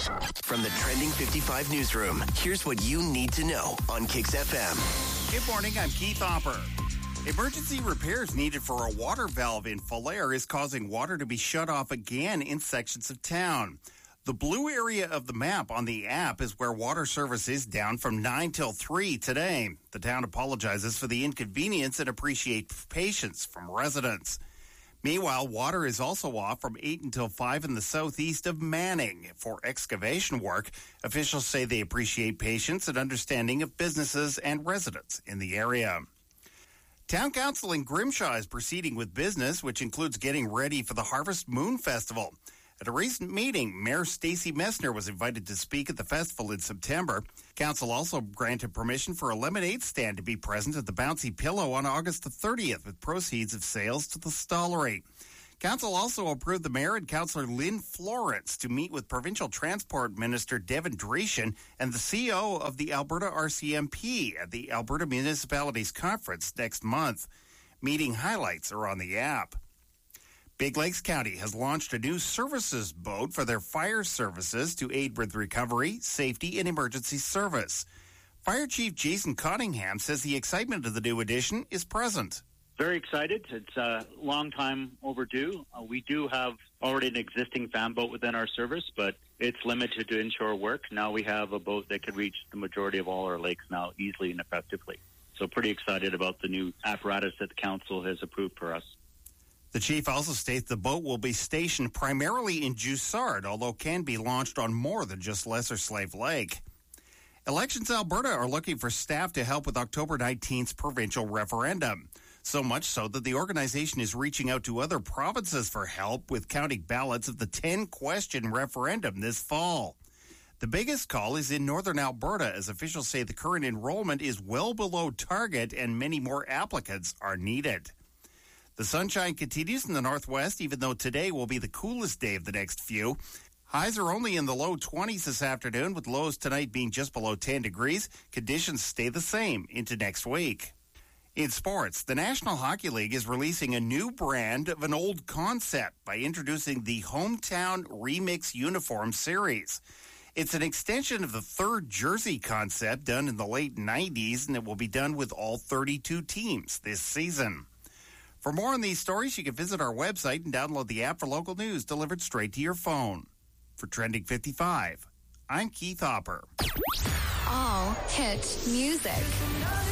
From the Trending 55 newsroom, here's what you need to know on Kicks FM. Good morning, I'm Keith Hopper. Emergency repairs needed for a water valve in Falher is causing water to be shut off again in sections of town. The blue area of the map on the app is where water service is down from 9 till 3 today. The town apologizes for the inconvenience and appreciates patience from residents. Meanwhile, water is also off from 8 until 5 in the southeast of Manning for excavation work. Officials say they appreciate patience and understanding of businesses and residents in the area. Town Council in Grimshaw is proceeding with business, which includes getting ready for the Harvest Moon Festival. At a recent meeting, Mayor Stacey Messner was invited to speak at the festival in September. Council also granted permission for a lemonade stand to be present at the Bouncy Pillow on August the 30th, with proceeds of sales to the Stollery. Council also approved the mayor and Councillor Lynn Florence to meet with Provincial Transport Minister Devin Dreeshen and the CEO of the Alberta RCMP at the Alberta Municipalities Conference next month. Meeting highlights are on the app. Big Lakes County has launched a new services boat for their fire services to aid with recovery, safety, and emergency service. Fire Chief Jason Cottingham says the excitement of the new addition is present. Very excited. It's a long time overdue. We do have already an existing fan boat within our service, but it's limited to inshore work. Now we have a boat that could reach the majority of all our lakes now easily and effectively. So pretty excited about the new apparatus that the council has approved for us. The chief also states the boat will be stationed primarily in Joussard, although can be launched on more than just Lesser Slave Lake. Elections Alberta are looking for staff to help with October 19th's provincial referendum. So much so that the organization is reaching out to other provinces for help with counting ballots of the 10-question referendum this fall. The biggest call is in northern Alberta, as officials say the current enrollment is well below target and many more applicants are needed. The sunshine continues in the northwest, even though today will be the coolest day of the next few. Highs are only in the low 20s this afternoon, with lows tonight being just below 10 degrees. Conditions stay the same into next week. In sports, the National Hockey League is releasing a new brand of an old concept by introducing the Hometown Remix Uniform Series. It's an extension of the third jersey concept done in the late 90s, and it will be done with all 32 teams this season. For more on these stories, you can visit our website and download the app for local news delivered straight to your phone. For Trending 55, I'm Keith Hopper. All hit music.